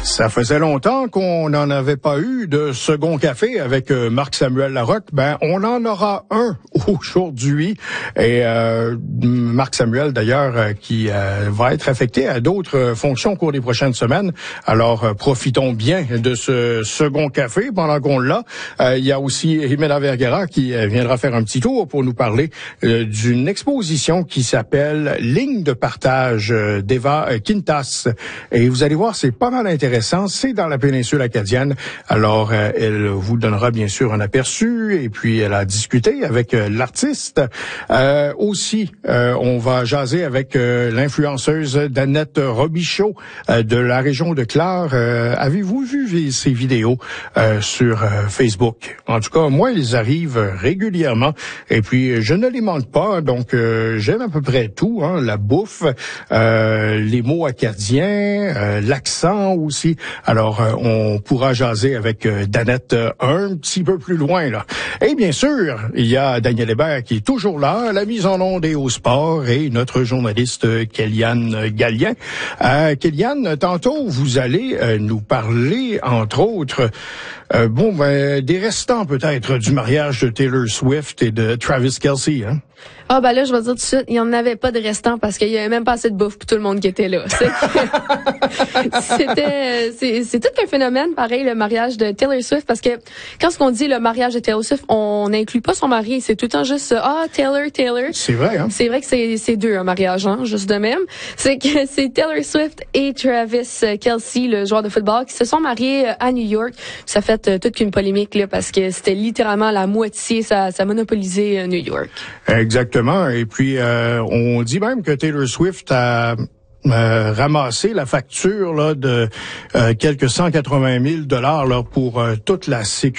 Ça faisait longtemps qu'on n'en avait pas eu de second café avec Marc-Samuel Larocque. Ben, on en aura un aujourd'hui. Et Marc-Samuel, d'ailleurs, qui va être affecté à d'autres fonctions au cours des prochaines semaines. Alors, profitons bien de ce second café pendant qu'on l'a. Il y a aussi Jimena Vergara qui viendra faire un petit tour pour nous parler d'une exposition qui s'appelle Ligne de partage d'Eva Quintas. Et vous allez voir, c'est pas mal intéressant. C'est dans la péninsule acadienne. Alors, elle vous donnera bien sûr un aperçu et puis elle a discuté avec l'artiste. Aussi, on va jaser avec l'influenceuse Danette Robichaud de la région de Clare. Avez-vous vu ces vidéos sur Facebook? En tout cas, moi, ils arrivent régulièrement et puis je ne les manque pas. Donc, j'aime à peu près tout, hein, la bouffe, les mots acadiens, l'accent aussi. Alors, on pourra jaser avec Danette un petit peu plus loin, là. Et bien sûr, il y a Daniel Hébert qui est toujours là, la mise en onde et au sport, et notre journaliste Kéliane Gallien. Kéliane, tantôt, vous allez nous parler, entre autres, des restants peut-être du mariage de Taylor Swift et de Travis Kelce, hein? Ah, ben là, je vais dire tout de suite, il n'y en avait pas de restants parce qu'il y avait même pas assez de bouffe pour tout le monde qui était là. C'est tout un phénomène, pareil, le mariage de Taylor Swift, parce que quand on dit le mariage de Taylor Swift, on n'inclut pas son mari, c'est tout le temps juste, Taylor. C'est vrai, hein? C'est vrai que c'est deux, un mariage, hein, juste de même. C'est que c'est Taylor Swift et Travis Kelce, le joueur de football, qui se sont mariés à New York. Ça fait toute une polémique, là, parce que c'était littéralement la moitié, ça monopolisait New York. Exactement. Et puis, on dit même que Taylor Swift a ramassé la facture là de quelques 180 000 $ là pour toute la sécurité.